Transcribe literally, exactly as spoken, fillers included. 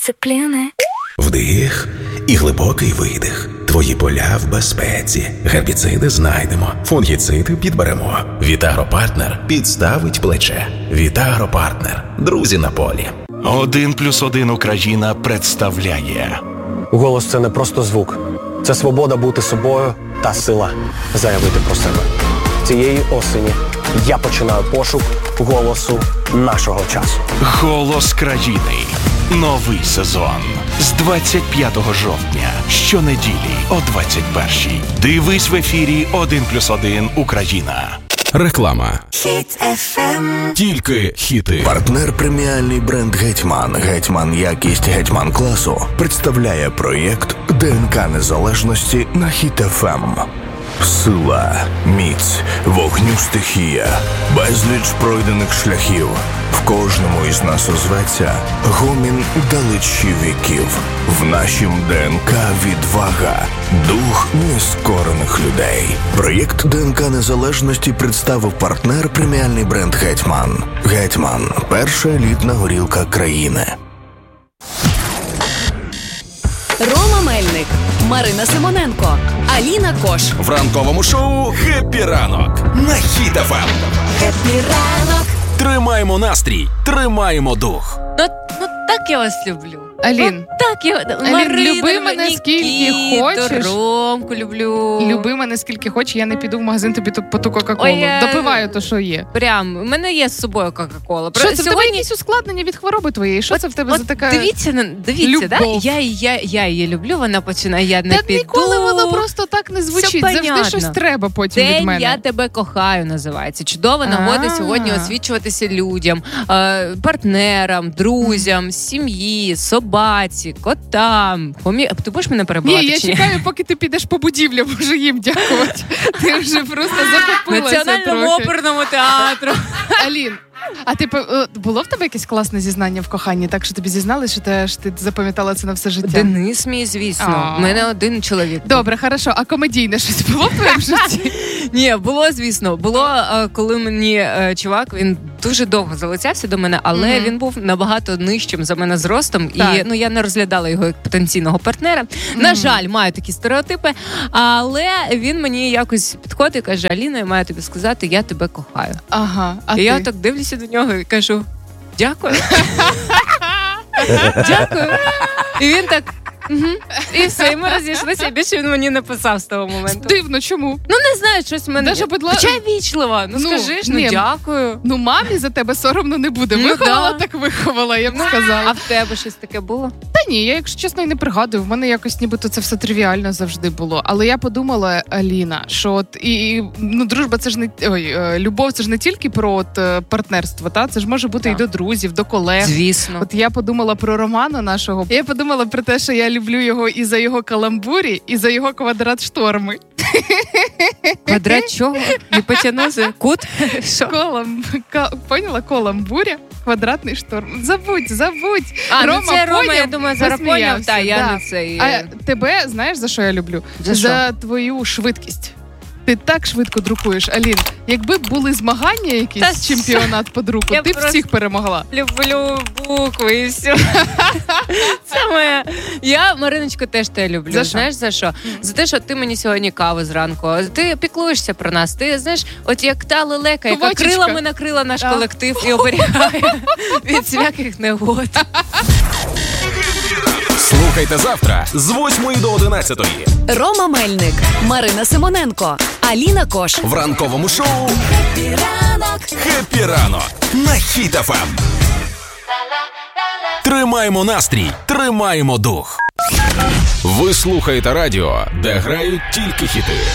дисципліни. Вдих і глибокий видих. Твої поля в безпеці. Гербіциди знайдемо, фунгіциди підберемо. Вітагропартнер підставить плече. Вітагропартнер. Друзі на полі. Один плюс один Україна представляє. Голос – це не просто звук. Це свобода бути собою та сила заявити про себе. Цієї осені я починаю пошук голосу нашого часу. Голос країни. Новий сезон. З двадцять п'ятого жовтня. Щонеділі о двадцять першій. Дивись в ефірі один плюс один Україна. Реклама. Хіт еф ем. Тільки хіти. Партнер преміальний бренд «Гетьман». «Гетьман» якість «Гетьман» класу представляє проєкт ДНК незалежності на Хіт еф ем. Сила, міць, вогню стихія, безліч пройдених шляхів. В кожному із нас озветься гомін далечі віків. В нашім ДНК відвага, дух нескорених людей. Проєкт ДНК незалежності представив партнер преміальний бренд «Гетьман». «Гетьман» – перша елітна горілка країни. Рома Мельник, Марина Симоненко, Аліна Кош. В ранковому шоу «Хеппі ранок» на Хіт еф ем. Хеппі ранок. Тримаємо настрій, тримаємо дух. Ну, ну так я вас люблю. Алін, ну, так я... Алін, Марина, люби мене Нікіту, скільки хочеш. Ромку люблю. Люби мене скільки хочеш, я не піду в магазин тобі по ту Кока-Колу. Ой, Допиваю то, що є. Прям, у мене є з собою Кока-Кола. Що це, Сьогодні... в тебе якісь ускладнення від хвороби твоєї? Що от, це в тебе от, за така Дивіться, дивіться, да? любов? Я, я, я її люблю, вона починає, я не Та піду. ніколи воно просто так не звучить. Завжди щось треба потім День від мене. я тебе кохаю називається. Чудова нагода сьогодні освічуватися людям, партнерам, друзям, сім'ї, собаці, котам. Помі... Ти будеш мене перебувати? Ні, я чекаю, поки ти підеш по будівлям, може їм дякувати. Ти вже просто захопилася Національному оперному театру. Алін, а ти було в тебе якесь класне зізнання в коханні, так що тобі зізнались, що ти, що ти запам'ятала це на все життя? Денис мій, звісно. У мене один чоловік. Добре, хорошо. А комедійне щось було в твоєму житті? Ні, було, звісно. Було, коли мені чувак, він дуже довго залицявся до мене, але mm-hmm. він був набагато нижчим за мене зростом. Так. І ну, я не розглядала його як потенційного партнера. Mm-hmm. На жаль, маю такі стереотипи. Але він мені якось підходить і каже: Аліна, я маю тобі сказати, я тебе кохаю. Ага, а і ти? я так дивлюся до нього і кажу: дякую. Дякую. І він так... Угу. І все, і ми розійшлися, і більше він мені не писав з того моменту. Дивно, чому? Ну, не знаю, щось в мене... Даже, будла... Хоча вічлива, ну, ну скажи ж, ну, дякую. Ну, мамі за тебе соромно не буде. Ну, виховала, да. так виховала, я б ну, сказала. А в тебе щось таке було? Та ні, я, якщо чесно, і не пригадую. В мене якось нібито це все тривіально завжди було. Але я подумала, Аліна, що от і, ну, дружба, це ж не... Ой, любов, це ж не тільки про от, партнерство, та? Це ж може бути так. І до друзів, до колег. Звісно. От я подумала про Романа нашого. Я подумала про те, що я люблю його і за його каламбурі, і за його квадрат шторми. Квадрат чого? Гіпотенузи? Кут? Що? Колам... Ка... Поняла? Коламбуря, квадратний шторм. Забудь, забудь. А, Рома, ну це Рома, поняв, я думаю, зараз поняв. Та, я да. не це. І... А тебе, знаєш, за що я люблю? За, за твою швидкість. Ти так швидко друкуєш, Алін. Якби були змагання якісь, Та чемпіонат по друку, я ти б всіх перемогла. Люблю букви і все. Це моє. Я, Мариночко, теж тебе люблю. За знаєш, за що? Mm. За те, що ти мені сьогодні каву зранку. Ти піклуєшся про нас. Ти, знаєш, от як та лелека, яка Ковачечка. крилами накрила наш а. колектив і оберігає від всяких негод. Слухайте завтра з восьмої до одинадцятої. Рома Мельник, Марина Симоненко, Аліна Кош. В ранковому шоу Хеппі ранок. «Хеппі ранок» на Хіт еф ем. Тримаємо настрій, тримаємо дух. Ви слухаєте радіо, де грають тільки хіти.